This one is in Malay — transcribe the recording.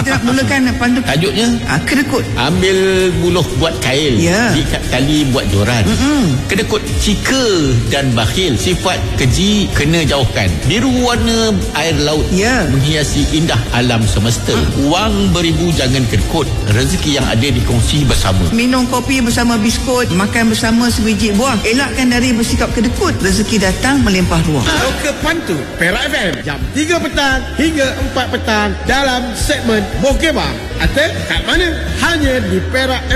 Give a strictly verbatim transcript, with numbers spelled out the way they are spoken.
Kita nak mulakan pandu. Tajuknya Ah, kedekut. ambil buluh buat kail, Ya. ikat tali buat joran. Mm-mm. Kedekut cika dan bakhil, sifat keji kena jauhkan. Biru warna air laut Ya. menghiasi indah alam semesta. Wang beribu jangan kedekut, rezeki yang ada dikongsi bersama. Minum kopi bersama biskut, makan bersama sebiji buah. Elakkan dari bersikap kedekut, rezeki datang melimpah ruah. Ke Pantu Perak F M jam tiga petang hingga empat petang dalam segmen Bokeh Bang. Atau kat mana? Hanya di Perak F M.